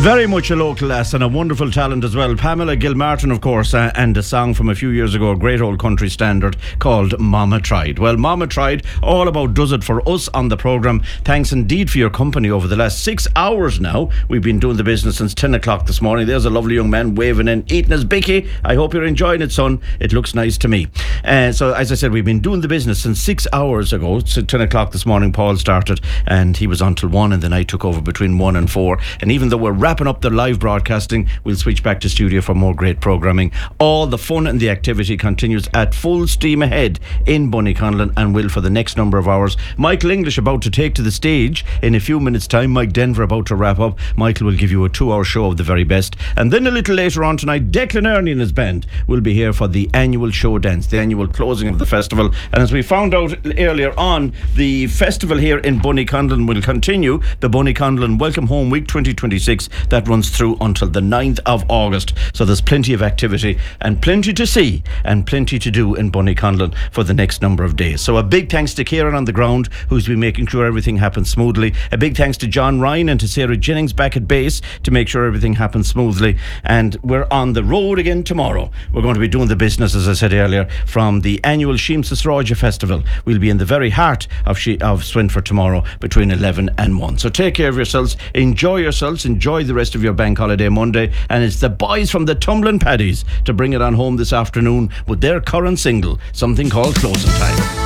Very much a local lass and a wonderful talent as well. Pamela Gilmartin, of course, and a song from a few years ago, a great old country standard called Mama Tried. Well, Mama Tried, all about does it for us on the programme. Thanks indeed for your company over the last 6 hours now. We've been doing the business since 10 o'clock this morning. There's a lovely young man waving in, eating his bicky. I hope you're enjoying it, son. It looks nice to me. So, as I said, we've been doing the business since 6 hours ago. So 10 o'clock this morning, Paul started, and he was on till 1, and then I took over between 1 and 4. And even though we're wrapping up the live broadcasting, we'll switch back to studio for more great programming. All the fun and the activity continues at full steam ahead in Bunnyconlon and will for the next number of hours. Michael English about to take to the stage in a few minutes time. Mike Denver about to wrap up. Michael will give you a 2-hour show of the very best, and then a little later on tonight, Declan Ernie and his band will be here for the annual show dance, the annual closing of the festival. And as we found out earlier on, the festival here in Bunnyconlon will continue. The Bunnyconlon Welcome Home Week 2026 that runs through until the 9th of August. So there's plenty of activity and plenty to see and plenty to do in Bunnyconlon for the next number of days. So a big thanks to Kieran on the ground, who's been making sure everything happens smoothly. A big thanks to John Ryan and to Sarah Jennings back at base to make sure everything happens smoothly. And we're on the road again tomorrow. We're going to be doing the business, as I said earlier, from the annual Sheemsas Roja Festival. We'll be in the very heart of Swinford tomorrow between 11 and 1. So take care of yourselves, enjoy yourselves, enjoy the rest of your bank holiday Monday, and it's the boys from the Tumbling Paddies to bring it on home this afternoon with their current single, something called Closing Time.